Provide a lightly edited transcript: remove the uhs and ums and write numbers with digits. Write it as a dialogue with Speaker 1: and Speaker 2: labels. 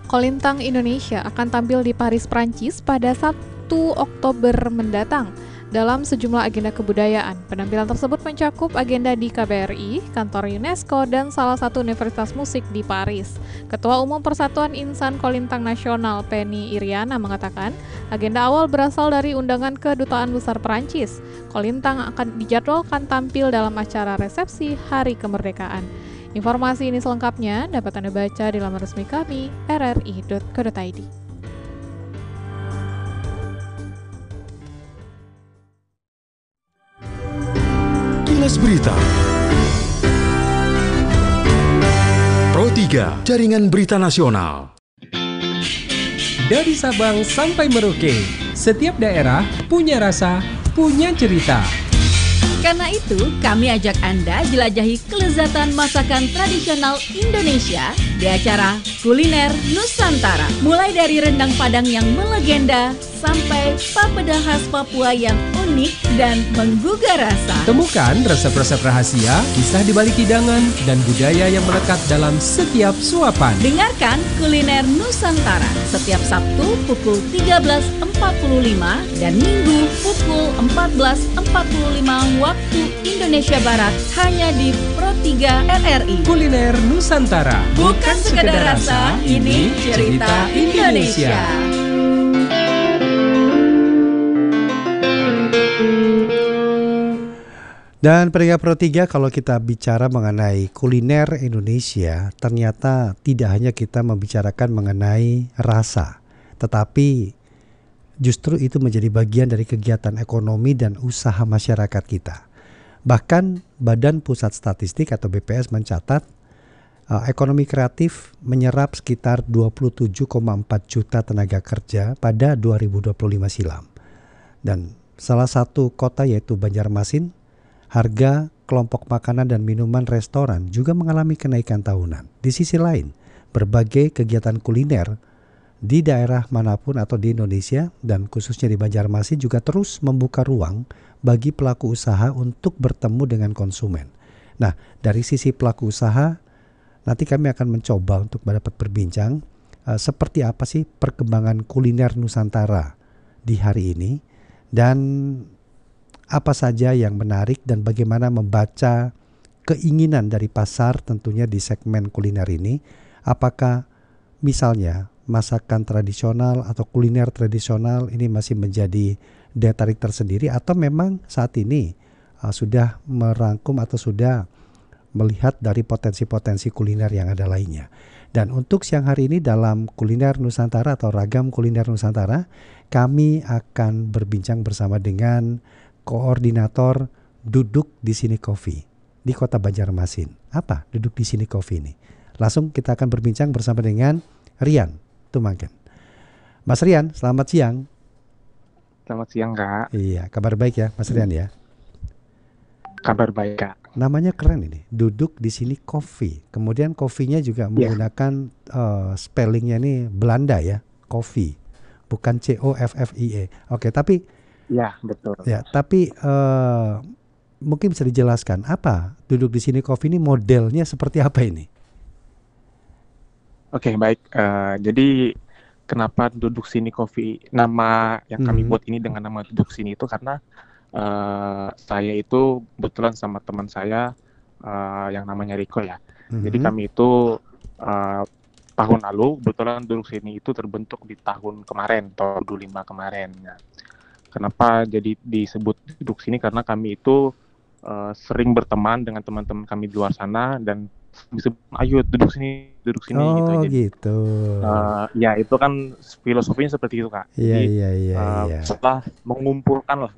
Speaker 1: Kolintang Indonesia akan tampil di Paris, Prancis pada 1 Oktober mendatang dalam sejumlah agenda kebudayaan. Penampilan tersebut mencakup agenda di KBRI, kantor UNESCO, dan salah satu universitas musik di Paris. Ketua Umum Persatuan Insan Kolintang Nasional, Penny Iriana, mengatakan agenda awal berasal dari undangan Kedutaan Besar Perancis. Kolintang akan dijadwalkan tampil dalam acara resepsi Hari Kemerdekaan. Informasi ini selengkapnya dapat Anda baca di laman resmi kami, rri.co.id.
Speaker 2: Kilas Berita Pro 3, Jaringan Berita Nasional.
Speaker 3: Dari Sabang sampai Merauke, setiap daerah punya rasa, punya cerita.
Speaker 4: Karena itu, kami ajak Anda jelajahi kelezatan masakan tradisional Indonesia di acara Kuliner Nusantara. Mulai dari rendang Padang yang melegenda sampai papeda khas Papua yang unik dan menggugah rasa.
Speaker 3: Temukan resep-resep rahasia, kisah di balik hidangan, dan budaya yang melekat dalam setiap suapan.
Speaker 4: Dengarkan Kuliner Nusantara setiap Sabtu pukul 13.45 dan Minggu pukul 14.45 waktu Indonesia Barat hanya di Pro 3 RRI.
Speaker 3: Kuliner Nusantara,
Speaker 4: Bukan sekedar rasa, ini cerita Indonesia.
Speaker 5: Dan pendengar Pro 3, kalau kita bicara mengenai kuliner Indonesia, ternyata tidak hanya kita membicarakan mengenai rasa, tetapi justru itu menjadi bagian dari kegiatan ekonomi dan usaha masyarakat kita. Bahkan Badan Pusat Statistik atau BPS mencatat ekonomi kreatif menyerap sekitar 27,4 juta tenaga kerja pada 2025 silam. Dan salah satu kota yaitu Banjarmasin, harga kelompok makanan dan minuman restoran juga mengalami kenaikan tahunan. Di sisi lain, berbagai kegiatan kuliner di daerah manapun atau di Indonesia dan khususnya di Banjarmasin juga terus membuka ruang bagi pelaku usaha untuk bertemu dengan konsumen. Nah, dari sisi pelaku usaha, nanti kami akan mencoba untuk dapat berbincang seperti apa sih perkembangan kuliner Nusantara di hari ini dan apa saja yang menarik dan bagaimana membaca keinginan dari pasar tentunya di segmen kuliner ini. Apakah misalnya masakan tradisional atau kuliner tradisional ini masih menjadi daya tarik tersendiri atau memang saat ini sudah merangkum atau sudah melihat dari potensi-potensi kuliner yang ada lainnya. Dan untuk siang hari ini dalam Kuliner Nusantara atau Ragam Kuliner Nusantara, kami akan berbincang bersama dengan Koordinator Duduk di Sini Coffee di Kota Banjarmasin. Apa Duduk di Sini Coffee ini? Langsung kita akan berbincang bersama dengan Rian Tumangken. Mas Rian, selamat siang.
Speaker 6: Selamat siang, Kak.
Speaker 5: Iya, kabar baik ya Mas Rian ya?
Speaker 6: Kabar baik, Kak.
Speaker 5: Namanya keren ini, Duduk di Sini Coffee. Kemudian coffee-nya juga menggunakan spellingnya ini Belanda ya, coffee, bukan COFFIE. Oke, tapi
Speaker 6: ya betul.
Speaker 5: Ya, tapi mungkin bisa dijelaskan apa Duduk di Sini Coffee ini modelnya seperti apa ini?
Speaker 6: Oke, baik. Jadi kenapa Duduk Sini Coffee, nama yang kami buat ini dengan nama Duduk Sini itu karena saya itu kebetulan sama teman saya yang namanya Riko ya. Jadi kami itu tahun lalu kebetulan Duduk Sini itu terbentuk di tahun kemarin, tahun 2025 kemarin. Nah, kenapa jadi disebut Duduk Sini? Karena kami itu sering berteman dengan teman-teman kami di luar sana dan disebut ayo duduk sini gitu.
Speaker 5: Oh
Speaker 6: Jadi,
Speaker 5: gitu.
Speaker 6: Ya itu kan filosofinya seperti itu, Kak.
Speaker 5: Iya,
Speaker 6: Jadi
Speaker 5: iya.
Speaker 6: setelah mengumpulkan lah